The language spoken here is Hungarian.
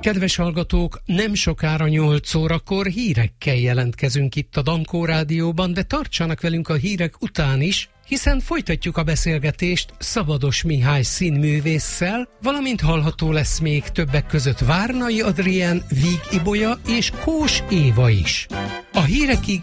Kedves hallgatók, nem sokára 8 órakor hírekkel jelentkezünk itt a Dankó Rádióban, de tartsanak velünk a hírek után is, hiszen folytatjuk a beszélgetést Szabados Mihály színművésszel, valamint hallható lesz még többek között Várnai Adrián, Víg Ibolya és Kós Éva is. A hírekig